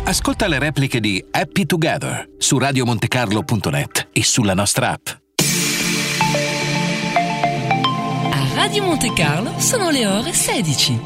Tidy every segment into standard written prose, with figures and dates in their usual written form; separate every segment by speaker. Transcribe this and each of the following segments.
Speaker 1: Ascolta le repliche di Happy Together su radiomontecarlo.net e sulla nostra app.
Speaker 2: A Radio Monte Carlo sono le ore 16.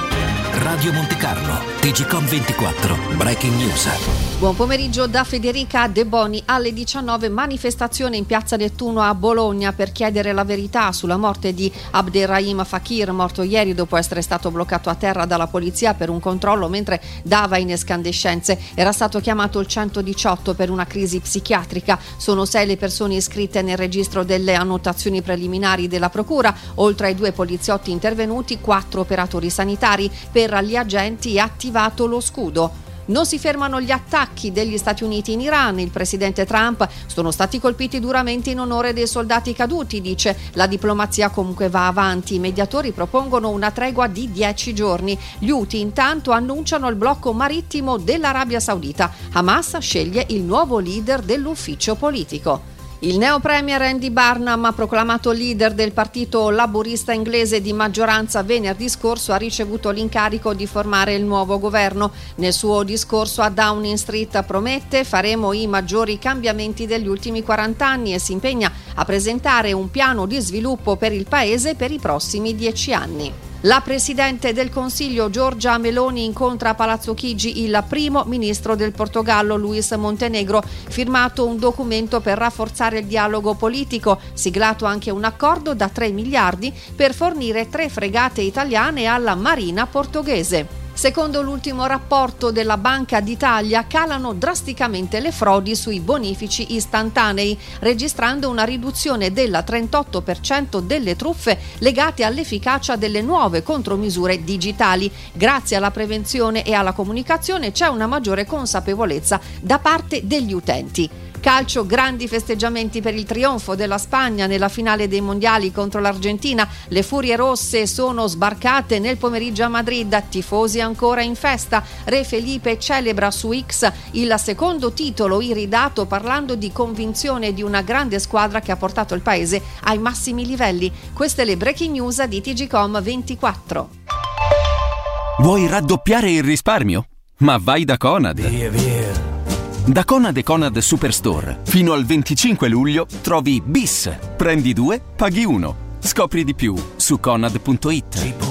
Speaker 1: Radio Monte Carlo, TGcom 24, Breaking News.
Speaker 3: Buon pomeriggio da Federica De Boni. Alle 19 manifestazione in Piazza Nettuno a Bologna per chiedere la verità sulla morte di Abderrahim Fakir, morto ieri dopo essere stato bloccato a terra dalla polizia per un controllo mentre dava in escandescenze. Era stato chiamato il 118 per una crisi psichiatrica. Sono 6 le persone iscritte nel registro delle annotazioni preliminari della procura. Oltre ai 2 poliziotti intervenuti, 4 operatori sanitari. Per gli agenti è attivato lo scudo. Non si fermano gli attacchi degli Stati Uniti in Iran. Il presidente Trump: sono stati colpiti duramente in onore dei soldati caduti, dice. La diplomazia comunque va avanti. I mediatori propongono una tregua di 10 giorni. Gli Houthi intanto annunciano il blocco marittimo dell'Arabia Saudita. Hamas sceglie il nuovo leader dell'ufficio politico. Il neo premier Andy Burnham, proclamato leader del partito laburista inglese di maggioranza venerdì scorso, ha ricevuto l'incarico di formare il nuovo governo. Nel suo discorso a Downing Street promette: faremo i maggiori cambiamenti degli ultimi 40 anni, e si impegna a presentare un piano di sviluppo per il paese per i prossimi 10 anni. La Presidente del Consiglio Giorgia Meloni incontra a Palazzo Chigi il primo ministro del Portogallo Luis Montenegro. Firmato un documento per rafforzare il dialogo politico, siglato anche un accordo da 3 miliardi per fornire 3 fregate italiane alla Marina portoghese. Secondo l'ultimo rapporto della Banca d'Italia, calano drasticamente le frodi sui bonifici istantanei, registrando una riduzione del 38% delle truffe legate all'efficacia delle nuove contromisure digitali. Grazie alla prevenzione e alla comunicazione c'è una maggiore consapevolezza da parte degli utenti. Calcio, grandi festeggiamenti per il trionfo della Spagna nella finale dei mondiali contro l'Argentina. Le Furie Rosse sono sbarcate nel pomeriggio a Madrid, tifosi ancora in festa. Re Felipe celebra su X il secondo titolo iridato, parlando di convinzione di una grande squadra che ha portato il paese ai massimi livelli. Queste le breaking news di TGcom 24.
Speaker 4: Vuoi raddoppiare il risparmio? Ma vai da Conad.
Speaker 5: Via.
Speaker 4: Da Conad e Conad Superstore fino al 25 luglio trovi Bis. Prendi 2, paghi 1. Scopri di più su Conad.it.